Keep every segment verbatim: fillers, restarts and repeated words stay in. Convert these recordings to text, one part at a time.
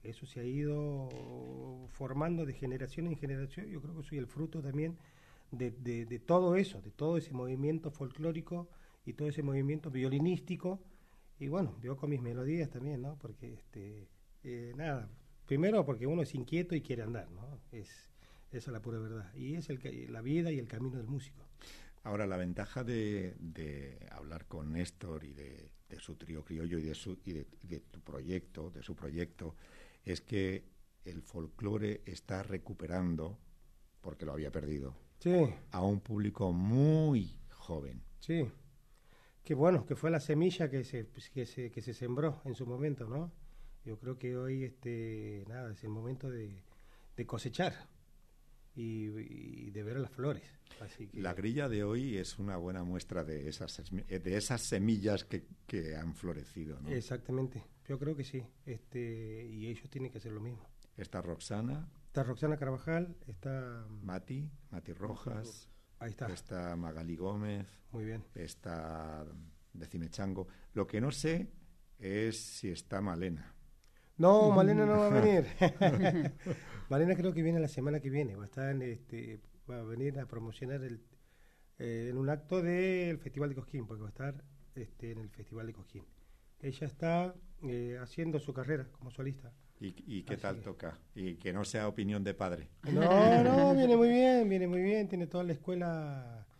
eso se ha ido formando de generación en generación. Yo creo que soy el fruto también de, de, de todo eso, de todo ese movimiento folclórico y todo ese movimiento violinístico. Y bueno, yo con mis melodías también, ¿no? Porque, este, eh, nada, primero porque uno es inquieto y quiere andar, ¿no? Es, esa es la pura verdad. Y es el, la vida y el camino del músico. Ahora, la ventaja de, de hablar con Néstor y de, de su trío criollo y de, su, y, de, y de tu proyecto, de su proyecto, es que el folclore está recuperando, porque lo había perdido, sí, a un público muy joven. Sí, qué bueno, que fue la semilla que se, que se, que se sembró en su momento, ¿no? Yo creo que hoy, este, nada, es el momento de, de cosechar. Y, y de ver las flores. Así que... La grilla de hoy es una buena muestra de esas, de esas semillas que, que han florecido, ¿no? Exactamente, yo creo que sí. Este, y ellos tienen que hacer lo mismo. Está Roxana. Está Roxana Carvajal, está... Mati, Mati Rojas. Ahí está. Está Magali Gómez. Muy bien. Está Decime Chango. Lo que no sé es si está Malena. No, Malena no va a venir. Malena creo que viene la semana que viene. Va a estar en este, va a venir a promocionar el, eh, en un acto del Festival de Cosquín, porque va a estar este, en el Festival de Cosquín. Ella está eh, haciendo su carrera como solista. ¿Y, y qué Así tal que... toca? Y que no sea opinión de padre. No, no, viene muy bien, viene muy bien. Tiene toda la escuela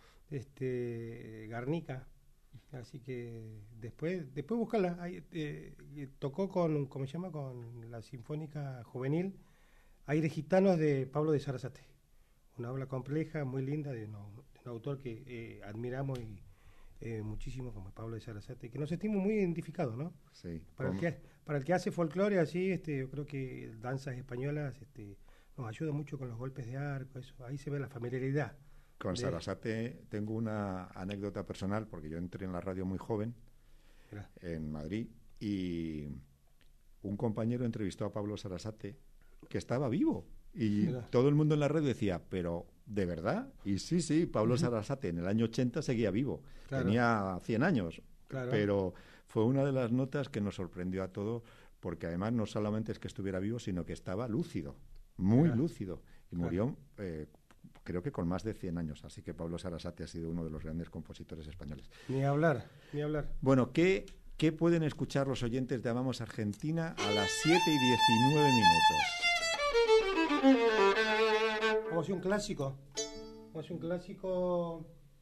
este, Garnica. Así que después después buscarla. Ahí, eh, tocó con, ¿cómo se llama? Con la Sinfónica Juvenil Aires Gitanos de Pablo de Sarasate. Una obra compleja, muy linda, de, no, de un autor que eh, admiramos y, eh, muchísimo, como Pablo de Sarasate, que nos sentimos muy identificados, ¿no? Sí. Para, el que, para el que hace folclore así, este, yo creo que danzas españolas este, nos ayuda mucho con los golpes de arco, eso. Ahí se ve la familiaridad. Con de... Sarasate tengo una anécdota personal, porque yo entré en la radio muy joven, Mira. en Madrid, y un compañero entrevistó a Pablo Sarasate, que estaba vivo, y Mira. todo el mundo en la radio decía, pero ¿de verdad? Y sí, sí, Pablo uh-huh. Sarasate en el año ochenta seguía vivo, claro. tenía cien años, claro. pero fue una de las notas que nos sorprendió a todos, porque además no solamente es que estuviera vivo, sino que estaba lúcido, muy Mira. lúcido, y claro. murió... Eh, creo que con más de cien años, así que Pablo Sarasate ha sido uno de los grandes compositores españoles. Ni hablar, ni hablar. Bueno, ¿qué, qué pueden escuchar los oyentes de Amamos Argentina a las siete y diecinueve minutos? Vamos a hacer un clásico. Vamos a hacer un clásico...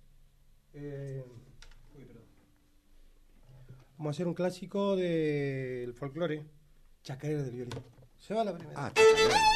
Eh, uy, perdón. Vamos a hacer un clásico del folclore, Chacarera del Violín. Se va la primera. Ah, Chacarera.